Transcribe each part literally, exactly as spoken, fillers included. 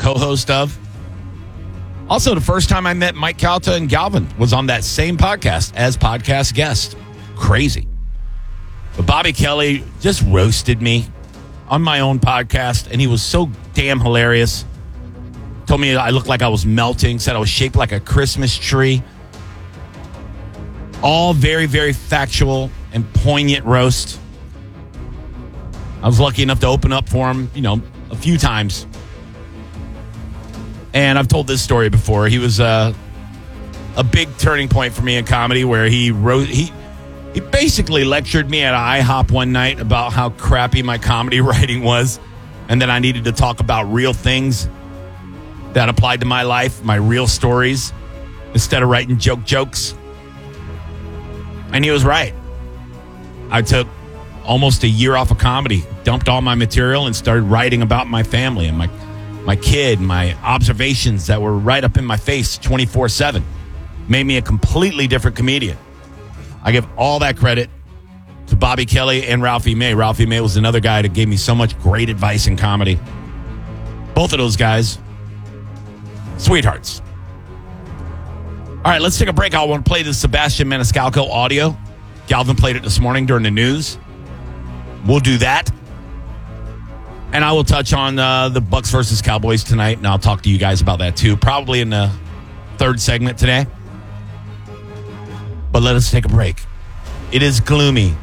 co-host of. Also, the first time I met Mike Calta and Galvin was on that same podcast as podcast guest. Crazy. But Bobby Kelly just roasted me on my own podcast, and he was so damn hilarious. Told me I looked like I was melting, said I was shaped like a Christmas tree. All very, very factual and poignant roast. I was lucky enough to open up for him, you know, a few times. And I've told this story before. He was uh, a big turning point for me in comedy where he wrote, he he basically lectured me at IHOP one night about how crappy my comedy writing was, and that I needed to talk about real things that applied to my life, my real stories, instead of writing joke jokes. And he was right. I took almost a year off of comedy, dumped all my material, and started writing about my family and my my kid, my observations that were right up in my face twenty-four seven. Made me a completely different comedian. I give all that credit to Bobby Kelly and Ralphie May. Ralphie May was another guy that gave me so much great advice in comedy. Both of those guys, sweethearts. All right, let's take a break. I want to play the Sebastian Maniscalco audio. Galvin played it this morning during the news. We'll do that. And I will touch on uh, the Bucks versus Cowboys tonight, and I'll talk to you guys about that too, probably in the third segment today. But let us take a break. It is gloomy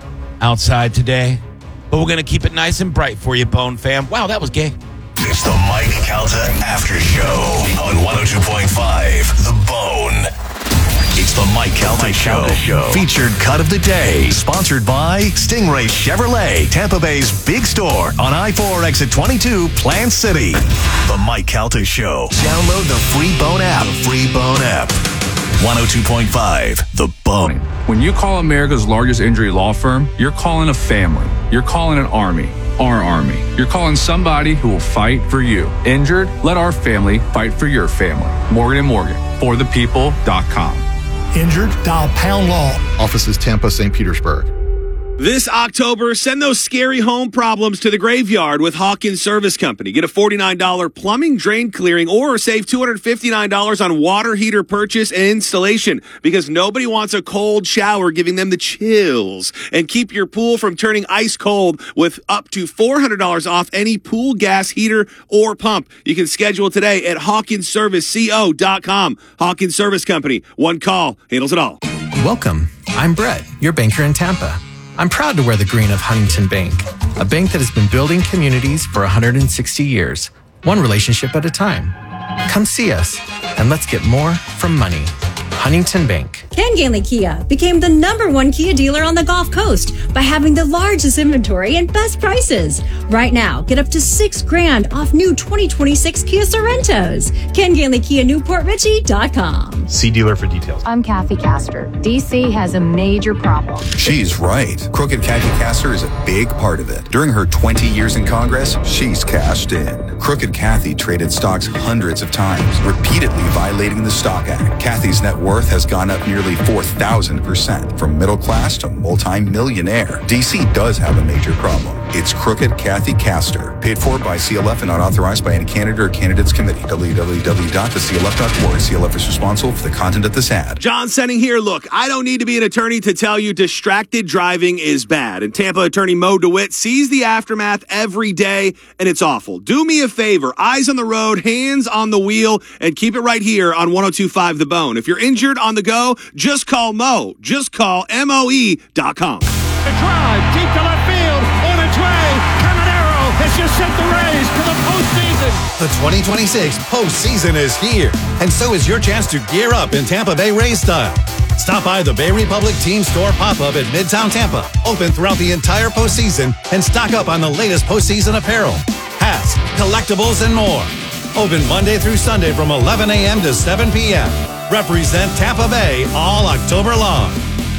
outside today, but we're going to keep it nice and bright for you, Bone fam. Wow, that was gay. It's the Mike Calta After Show on one oh two point five The Bone. It's the Mike Calta, Mike Show. Calta Show. Featured cut of the day. Sponsored by Stingray Chevrolet, Tampa Bay's big store on I four exit twenty-two, Plant City. The Mike Calta Show. Download the free Bone app. The free Bone app. one oh two point five The Bone. When you call America's largest injury law firm, you're calling a family. You're calling an army. Our army. You're calling somebody who will fight for you. Injured? Let our family fight for your family. Morgan and Morgan. For the people dot com. Injured? Dial Pound Law. Offices Tampa, Saint Petersburg. This October, send those scary home problems to the graveyard with Hawkins Service Company. Get a forty-nine dollars plumbing drain clearing or save two hundred fifty-nine dollars on water heater purchase and installation because nobody wants a cold shower giving them the chills. And keep your pool from turning ice cold with up to four hundred dollars off any pool gas heater or pump. You can schedule today at Hawkins Service Co dot com. Hawkins Service Company. One call handles it all. Welcome. I'm Brett, your banker in Tampa. I'm proud to wear the green of Huntington Bank, a bank that has been building communities for one hundred sixty years, one relationship at a time. Come see us, and let's get more from money. Huntington Bank. Ken Gainley Kia became the number one Kia dealer on the Gulf Coast by having the largest inventory and best prices. Right now, get up to six grand off new twenty twenty-six Kia Sorrentos. Ken Gainley Kia Newport Richie dot com. See dealer for details. I'm Kathy Castor. D C has a major problem. She's right. Crooked Kathy Castor is a big part of it. During her twenty years in Congress, she's cashed in. Crooked Kathy traded stocks hundreds of times, repeatedly violating the Stock Act. Kathy's net worth has gone up nearly four thousand percent, from middle class to multi-millionaire. D C does have a major problem. It's Crooked Kathy Castor. Paid for by C L F and not authorized by any candidate or candidates committee. w w w dot the c l f dot org. C L F is responsible for the content of this ad. John Senning here. Look, I don't need to be an attorney to tell you distracted driving is bad. And Tampa attorney Mo DeWitt sees the aftermath every day, and it's awful. Do me a favor. Eyes on the road, hands on the wheel, and keep it right here on one oh two point five The Bone. If you're injured on the go, just call Mo. Just call M O E dot com. The drive deep to left field on its way. Caminero has just sent the Rays to the postseason. The twenty twenty-six postseason is here, and so is your chance to gear up in Tampa Bay Rays style. Stop by the Bay Republic Team Store pop-up at Midtown Tampa, open throughout the entire postseason, and stock up on the latest postseason apparel, hats, collectibles, and more. Open Monday through Sunday from eleven a.m. to seven p.m. Represent Tampa Bay all October long.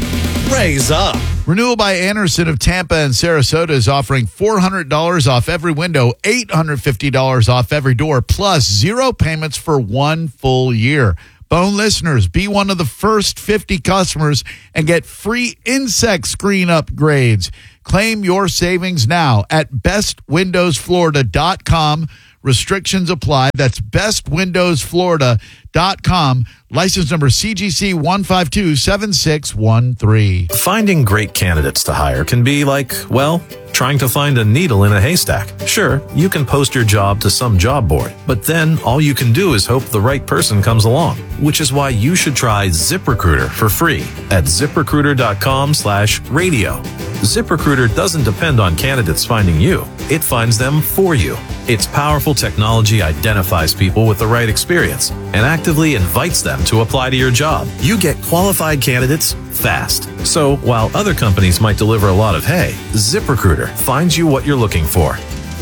Raise up. Renewal by Anderson of Tampa and Sarasota is offering four hundred dollars off every window, eight hundred fifty dollars off every door, plus zero payments for one full year. Bone listeners, be one of the first fifty customers and get free insect screen upgrades. Claim your savings now at best windows florida dot com. Restrictions apply. That's best windows florida dot com. License number C G C one five two seven six one three. Finding great candidates to hire can be like, well, trying to find a needle in a haystack. Sure, you can post your job to some job board, but then all you can do is hope the right person comes along, which is why you should try ZipRecruiter for free at ZipRecruiter.com slash radio. ZipRecruiter doesn't depend on candidates finding you. It finds them for you. Its powerful technology identifies people with the right experience and actively invites them to apply to your job. You get qualified candidates fast. So while other companies might deliver a lot of hay, ZipRecruiter finds you what you're looking for.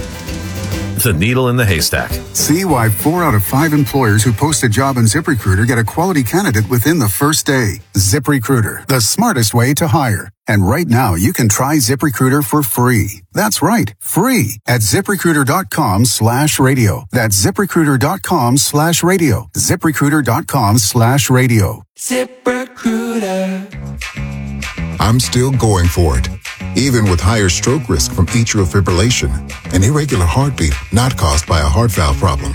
The needle in the haystack. See why four out of five employers who post a job on ZipRecruiter get a quality candidate within the first day. ZipRecruiter, the smartest way to hire. And right now, you can try ZipRecruiter for free. That's right, free at ZipRecruiter.com slash radio. That's ZipRecruiter.com slash radio. ZipRecruiter.com slash radio. ZipRecruiter. I'm still going for it, even with higher stroke risk from atrial fibrillation, an irregular heartbeat not caused by a heart valve problem.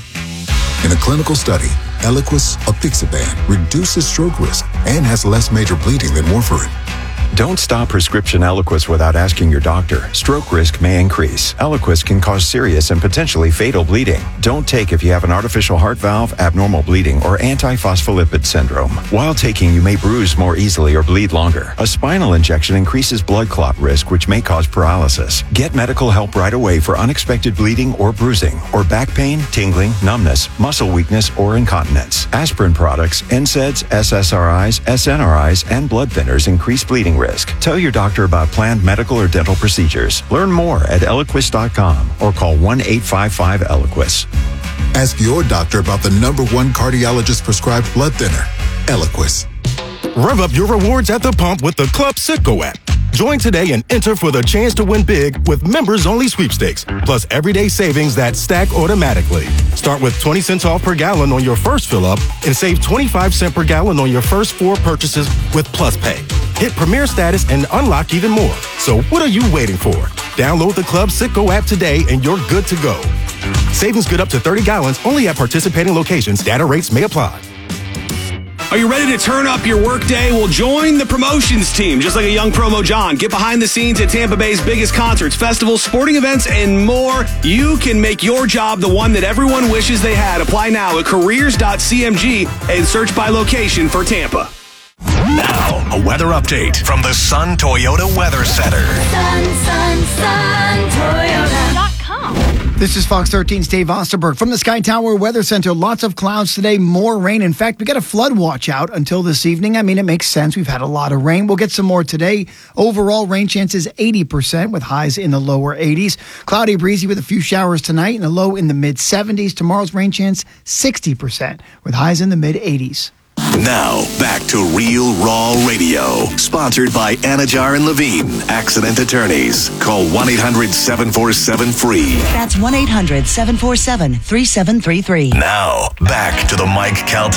In a clinical study, Eliquis apixaban reduces stroke risk and has less major bleeding than warfarin. Don't stop prescription Eliquis without asking your doctor. Stroke risk may increase. Eliquis can cause serious and potentially fatal bleeding. Don't take if you have an artificial heart valve, abnormal bleeding, or antiphospholipid syndrome. While taking, you may bruise more easily or bleed longer. A spinal injection increases blood clot risk, which may cause paralysis. Get medical help right away for unexpected bleeding or bruising, or back pain, tingling, numbness, muscle weakness, or incontinence. Aspirin products, N SAIDs, S S R Is, S N R Is, and blood thinners increase bleeding risk. Tell your doctor about planned medical or dental procedures. Learn more at Eliquis dot com or call one eight five five Eliquis. Ask your doctor about the number one cardiologist prescribed blood thinner, Eliquis. Rev up your rewards at the pump with the Club Citgo app. Join today and enter for the chance to win big with members-only sweepstakes, plus everyday savings that stack automatically. Start with twenty cents off per gallon on your first fill-up and save twenty-five cents per gallon on your first four purchases with Plus Pay. Hit Premier status and unlock even more. So what are you waiting for? Download the Club Citgo app today and you're good to go. Savings good up to thirty gallons only at participating locations. Data rates may apply. Are you ready to turn up your workday? Well, join the promotions team, just like a young promo John. Get behind the scenes at Tampa Bay's biggest concerts, festivals, sporting events, and more. You can make your job the one that everyone wishes they had. Apply now at careers dot c m g and search by location for Tampa. Now, a weather update from the Sun Toyota Weather Center. Sun, sun, sun, Toyota dot com. This is Fox thirteen's Dave Osterberg from the Sky Tower Weather Center. Lots of clouds today, more rain. In fact, we got a flood watch out until this evening. I mean, it makes sense. We've had a lot of rain. We'll get some more today. Overall rain chances eighty percent with highs in the lower eighties. Cloudy, breezy with a few showers tonight and a low in the mid seventies. Tomorrow's rain chance sixty percent with highs in the mid eighties. Now, back to Real Raw Radio. Sponsored by Anajar and Levine, accident attorneys. Call one eight hundred seven four seven free. That's one eight hundred seven four seven three seven three three. Now, back to the Mike Calta